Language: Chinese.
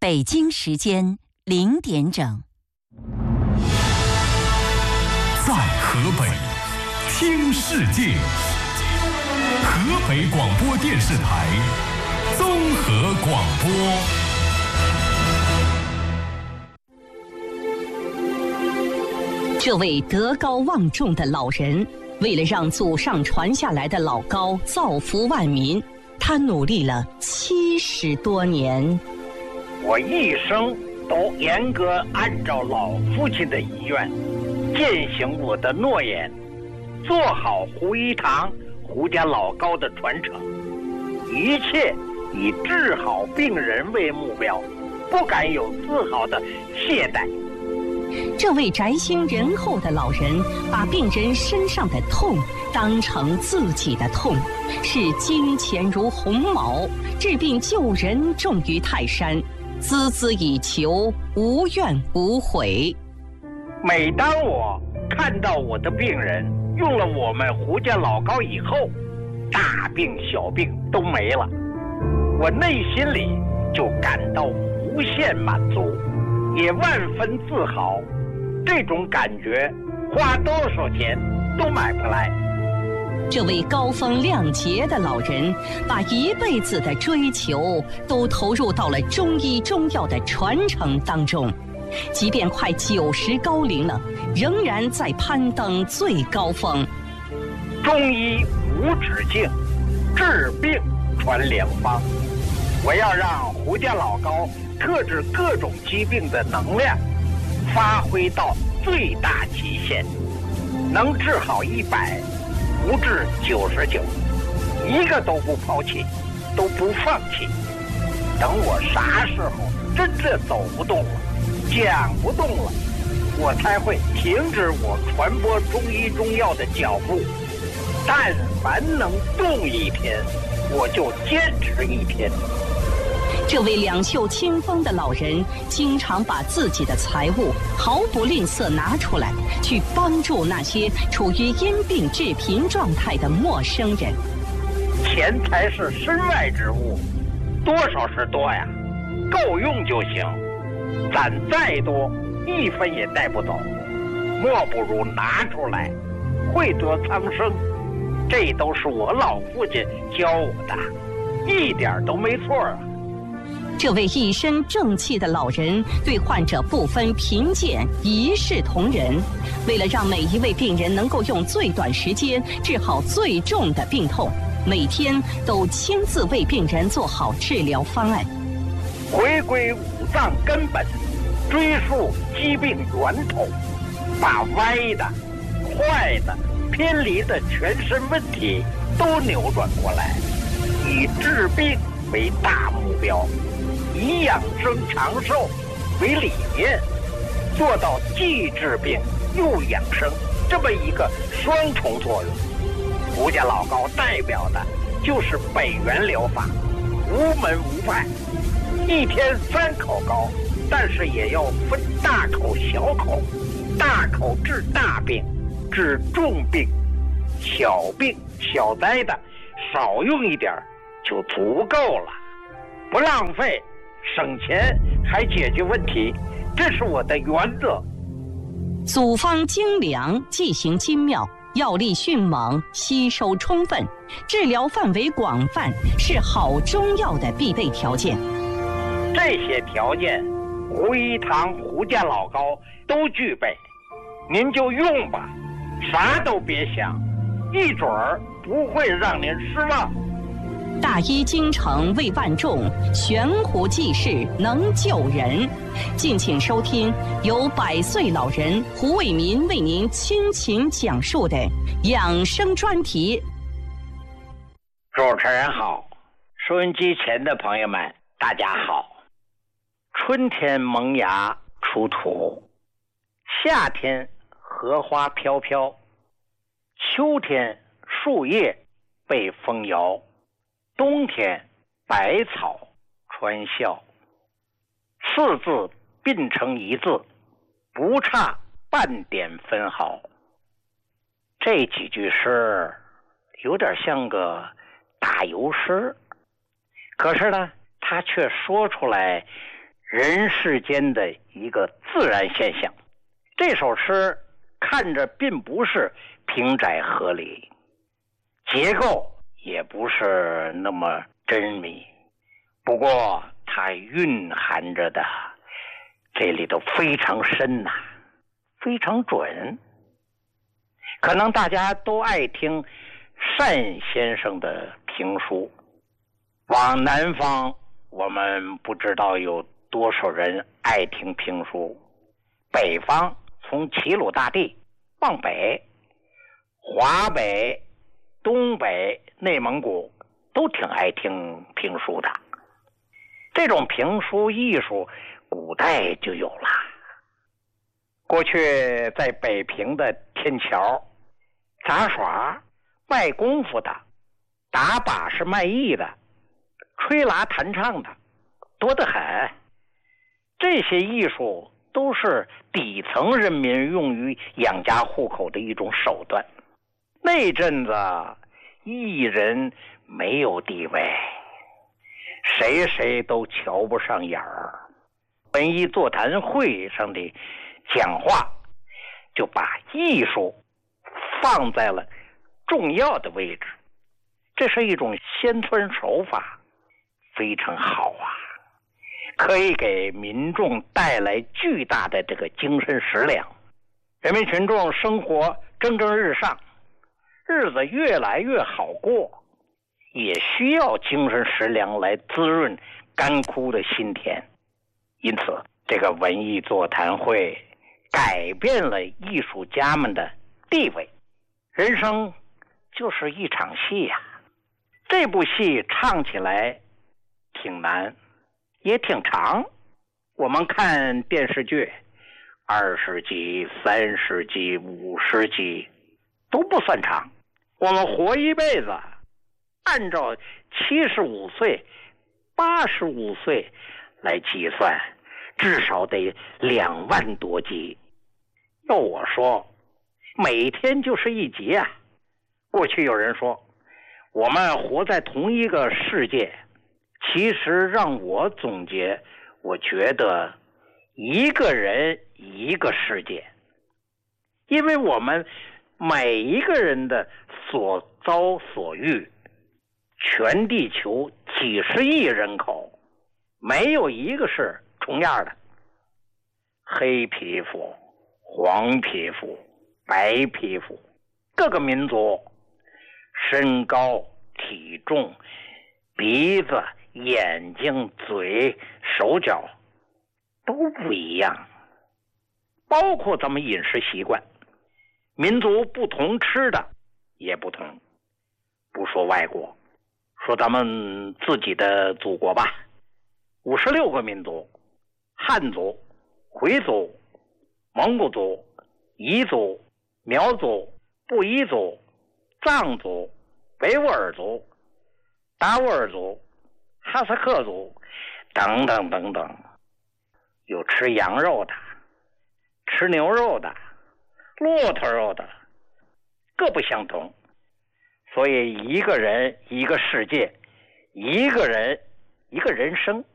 北京时间0点整。 在河北听世界，河北广播电视台综合广播。 这位德高望重的老人，为了让祖上传下来的老高造福万民，他努力了70多年。 我一生都严格按照老父亲的遗愿，践行我的诺言，做好胡一堂胡家老高的传承，一切以治好病人为目标，不敢有丝毫的懈怠。 这位宅心仁厚的老人，把病人身上的痛当成自己的痛，视金钱如鸿毛，治病救人重于泰山，孜孜以求，无怨无悔。 每当我看到我的病人用了我们胡家老高以后，大病小病都没了，我内心里就感到无限满足，也万分自豪。这种感觉花多少钱都买不来。 这位高风亮节的老人，把一辈子的追求都投入到了中医中药的传承当中，即便快90高龄了，仍然在攀登最高峰。 中医无止境，治病传良方。我要让胡家老高特治各种疾病的能量发挥到最大极限，能治好100，不治99，一个都不抛弃，都不放弃。等我啥时候真正走不动了，讲不动了，我才会停止我传播中医中药的脚步。但凡能动一天，我就坚持一天。 这位两袖清风的老人，经常把自己的财物毫不吝啬拿出来，去帮助那些处于因病致贫状态的陌生人。 钱财是身外之物，多少是多呀，够用就行。攒再多，1分也带不走，莫不如拿出来，惠泽苍生。这都是我老父亲教我的，一点都没错啊。 这位一身正气的老人，对患者不分贫贱，一视同仁。为了让每一位病人能够用最短时间治好最重的病痛，每天都亲自为病人做好治疗方案。 回归五脏根本，追溯疾病源头，把歪的、坏的、偏离的全身问题都扭转过来，以治病为大目标，以养生长寿为理念，做到既治病又养生这么一个双重作用。胡家老高代表的就是北元疗法，无门无派，一天3口高，但是也要分大口小口，大口治大病，治重病，小病小灾的少用一点就足够了，不浪费，省钱还解决问题，这是我的原则。 组方精良，剂型精妙，药力迅猛，吸收充分，治疗范围广泛，是好中药的必备条件。 这些条件，胡一堂胡家老高都具备，您就用吧，啥都别想，一准儿不会让您失望。 大医精诚为万众，悬壶济世能救人。敬请收听由100岁老人胡卫民为您倾情讲述的养生专题。 主持人好，收音机前的朋友们大家好。春天萌芽出土，夏天荷花飘飘，秋天树叶被风摇，冬天百草穿笑，4字并成1字，不差半点分毫。这几句诗有点像个打油诗，可是呢，他却说出来人世间的一个自然现象。这首诗看着并不是平窄合理，结构也不是那么真密，不过它蕴含着的这里头非常深呐，非常准。可能大家都爱听单先生的评书，往南方我们不知道有多少人爱听评书，北方从齐鲁大地往北，华北、东北、内蒙古都挺爱听评书的。这种评书艺术古代就有了。过去在北平的天桥杂耍、卖功夫的、打把式卖艺的、吹拉弹唱的多得很。这些艺术都是底层人民用于养家糊口的一种手段。那阵子艺人没有地位，谁谁都瞧不上眼儿。文艺座谈会上的讲话就把艺术放在了重要的位置，这是一种宣传手法，非常好啊，可以给民众带来巨大的这个精神食粮。人民群众生活蒸蒸日上，日子越来越好过，也需要精神食粮来滋润干枯的心田。因此这个文艺座谈会改变了艺术家们的地位。人生就是一场戏呀，这部戏唱起来挺难也挺长。我们看电视剧20集、30集、50集都不算长，我们活一辈子，按照75岁、85岁来计算，至少得2万多集。要我说，每天就是一集啊。过去有人说我们活在同一个世界，其实让我总结，我觉得一个人一个世界。因为我们每一个人的所遭所遇，全地球几十亿人口，没有一个是重样的。黑皮肤、黄皮肤、白皮肤，各个民族身高、体重、鼻子、眼睛、嘴、手脚都不一样，包括咱们饮食习惯，民族不同吃的也不同。不说外国，说咱们自己的祖国吧，56个民族，汉族、回族、蒙古族、彝族、苗族、布依族、藏族、维吾尔族、达斡尔族、哈萨克族等等等等，有吃羊肉的，吃牛肉的，骆驼肉的，各不相同。所以一个人一个世界，一个人一个人生。